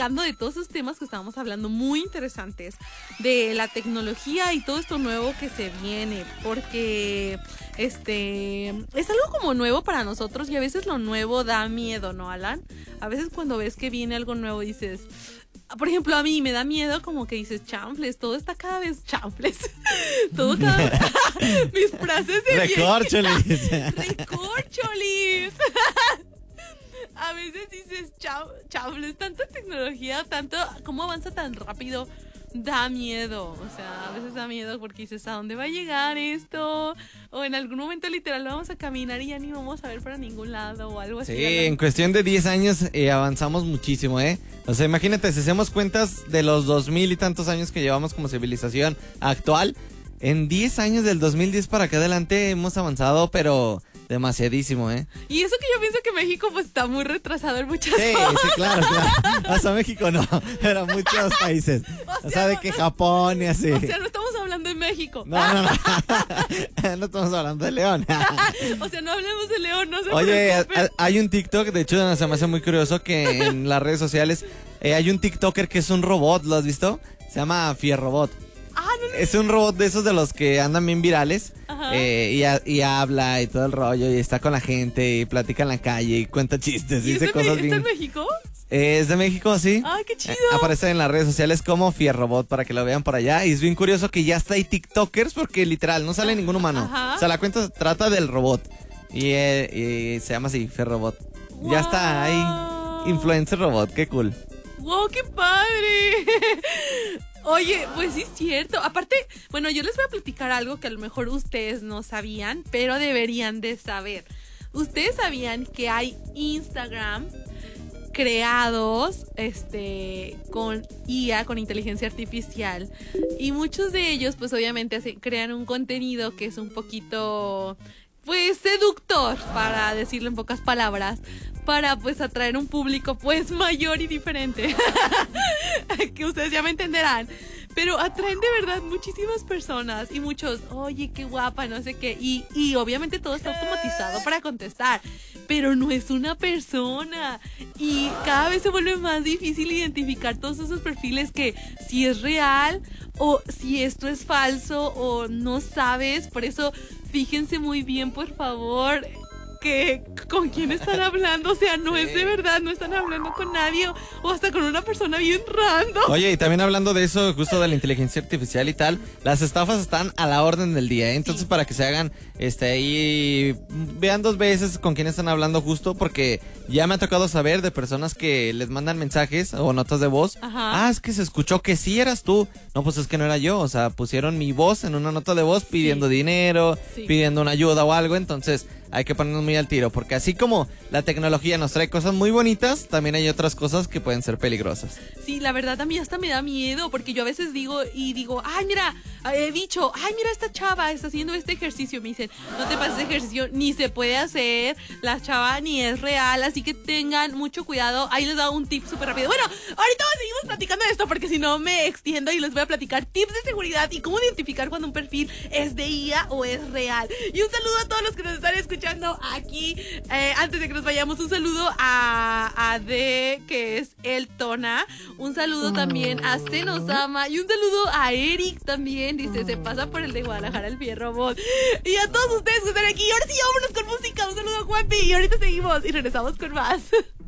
platicando de todos esos temas que estábamos hablando, muy interesantes, de la tecnología y todo esto nuevo que se viene, porque es algo como nuevo para nosotros y a veces lo nuevo da miedo, ¿no, Alan? A veces cuando ves que viene algo nuevo dices... Por ejemplo, a mí me da miedo como que dices chanfles, todo está cada vez chanfles. Todo cada vez... Mis frases de Recorcholis. Recorcholis. A veces dices chanfles, tanta tecnología, tanto... ¿Cómo avanza tan rápido? Da miedo, o sea, a veces da miedo porque dices, ¿a dónde va a llegar esto? O en algún momento literal vamos a caminar y ya ni vamos a ver para ningún lado o algo así. Sí, en cuestión de 10 años avanzamos muchísimo, ¿eh? O sea, imagínate, si hacemos cuentas de los 2000 y tantos años que llevamos como civilización actual, en 10 años del 2010 para acá adelante hemos avanzado, pero... demasiadísimo, ¿eh? Y eso que yo pienso que México pues está muy retrasado en muchas cosas. Sí, claro. Hasta México no, pero muchos países. O sea, de que Japón y así. O sea, no estamos hablando de México. No. No estamos hablando de León. O sea, no hablemos de León, no se Oye, preocupen. hay un TikTok, de hecho se me hace muy curioso que en las redes sociales hay un TikToker que es un robot, ¿lo has visto? Se llama Fierrobot. No. Es un robot de esos de los que andan bien virales. Y habla y todo el rollo y está con la gente y platica en la calle y cuenta chistes y dice cosas bien. ¿Está en México? Es de México, sí. ¡Ay, qué chido! Aparece en las redes sociales como Fierrobot para que lo vean por allá. Y es bien curioso que ya está ahí TikTokers porque literal no sale ningún humano. Ajá. O sea, la cuenta trata del robot. Y se llama así, Fierrobot. Wow. Ya está ahí. Influencer robot, qué cool. ¡Wow, qué padre! Oye, pues sí es cierto. Aparte, bueno, yo les voy a platicar algo que a lo mejor ustedes no sabían, pero deberían de saber. ¿Ustedes sabían que hay Instagram creados con IA, con inteligencia artificial? Y muchos de ellos, pues obviamente crean un contenido que es un poquito... pues seductor, para decirlo en pocas palabras, para pues atraer un público pues mayor y diferente, que ustedes ya me entenderán, pero atraen de verdad muchísimas personas y muchos, oye, qué guapa, no sé qué, y obviamente todo está automatizado para contestar, pero no es una persona, y cada vez se vuelve más difícil identificar todos esos perfiles que si es real o si esto es falso o no sabes. Por eso fíjense muy bien, por favor, que con quién están hablando. O sea, no es de verdad, no están hablando con nadie o hasta con una persona bien random. Oye, y también hablando de eso, justo de la inteligencia artificial y tal, las estafas están a la orden del día, ¿eh? Entonces, para que se hagan ahí, vean 2 veces con quién están hablando, justo porque ya me ha tocado saber de personas que les mandan mensajes o notas de voz. Ajá. Es que se escuchó que sí eras tú. No, pues es que no era yo. O sea, pusieron mi voz en una nota de voz pidiendo dinero, pidiendo una ayuda o algo. Entonces hay que ponernos muy al tiro, porque así como la tecnología nos trae cosas muy bonitas, también hay otras cosas que pueden ser peligrosas. Sí, la verdad a mí hasta me da miedo, porque yo a veces digo, ay, mira, he dicho, ay, mira, esta chava está haciendo este ejercicio. Me dicen, no te pases de ejercicio, ni se puede hacer, la chava ni es real, así que tengan mucho cuidado. Ahí les doy un tip súper rápido. Bueno, ahorita seguimos platicando de esto, porque si no me extiendo y les voy a platicar tips de seguridad y cómo identificar cuando un perfil es de IA o es real. Y un saludo a todos los que nos están escuchando aquí. Antes de que nos vayamos, un saludo a D, que es el Tona. Un saludo también a Senosama. Y un saludo a Eric también. Dice, se pasa por el de Guadalajara el Fierrobot. Y a todos ustedes que están aquí. Ahora sí, vámonos con música. Un saludo a Juanpi. Y ahorita seguimos y regresamos con más.